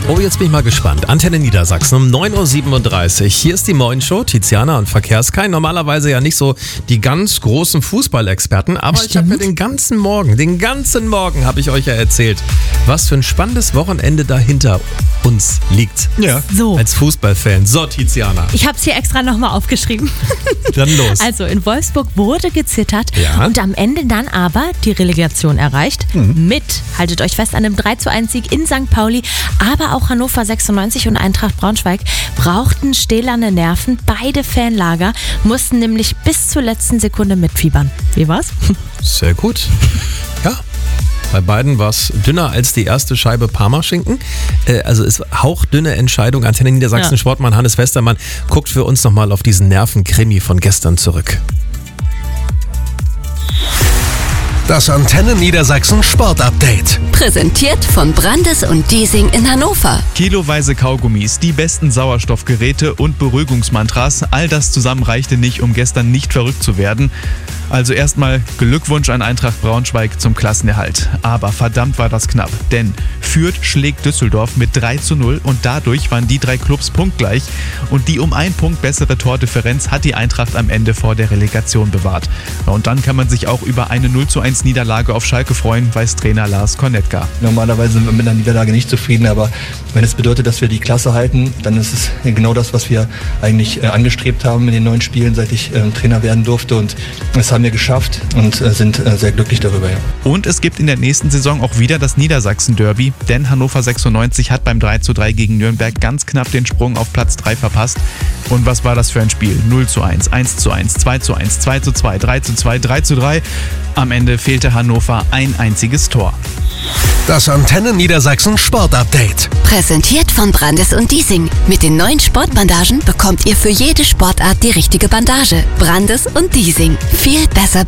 Oh, jetzt bin ich mal gespannt. Antenne Niedersachsen um 9.37 Uhr. Hier ist die Moin-Show, Tiziana und Verkehrskai. Normalerweise ja nicht so die ganz großen Fußballexperten, aber ich habe ja den ganzen Morgen habe ich euch ja erzählt, was für ein spannendes Wochenende da hinter uns liegt. Ja. So, Als Fußballfan. So, Tiziana. ich habe es hier extra nochmal aufgeschrieben. Dann los. Also in Wolfsburg wurde gezittert Ja. und am Ende dann aber die Relegation erreicht. Mit, haltet euch fest, einem 3:1-Sieg in St. Pauli. Aber auch Hannover 96 und Eintracht Braunschweig brauchten stählerne Nerven. Beide Fanlager mussten nämlich bis zur letzten Sekunde mitfiebern. Wie war's? Sehr gut. Ja. Bei beiden war es dünner als die erste Scheibe Parmaschinken. Also ist hauchdünne Entscheidung. Antenne Niedersachsen Ja. Sportmann Hannes Westermann guckt für uns nochmal auf diesen Nervenkrimi von gestern zurück. Das Antenne Niedersachsen Sportupdate. Präsentiert von Brandes und Diesing in Hannover. Kiloweise Kaugummis, die besten Sauerstoffgeräte und Beruhigungsmantras, all das zusammen reichte nicht, um gestern nicht verrückt zu werden. Also erstmal Glückwunsch an Eintracht Braunschweig zum Klassenerhalt. Aber verdammt war das knapp, denn Fürth schlägt Düsseldorf mit 3:0 und dadurch waren die drei Clubs punktgleich. Und die um einen Punkt bessere Tordifferenz hat die Eintracht am Ende vor der Relegation bewahrt. Und dann kann man sich auch über eine 0:1 Niederlage auf Schalke freuen, weiß Trainer Lars Konetka. Normalerweise sind wir mit einer Niederlage nicht zufrieden, aber wenn es bedeutet, dass wir die Klasse halten, dann ist es genau das, was wir eigentlich angestrebt haben in den 9 Spielen, seit ich Trainer werden durfte, und das haben wir geschafft und sind sehr glücklich darüber. Ja. Und es gibt in der nächsten Saison auch wieder das Niedersachsen-Derby, denn Hannover 96 hat beim 3:3 gegen Nürnberg ganz knapp den Sprung auf Platz 3 verpasst. Und was war das für ein Spiel? 0:1, 1:1, 2:1, 2:2, 3:2, 3:3. Am Ende fehlte Hannover ein einziges Tor. Das Antenne Niedersachsen Sportupdate. Präsentiert von Brandes und Diesing. Mit den neuen Sportbandagen bekommt ihr für jede Sportart die richtige Bandage. Brandes und Diesing. Viel besser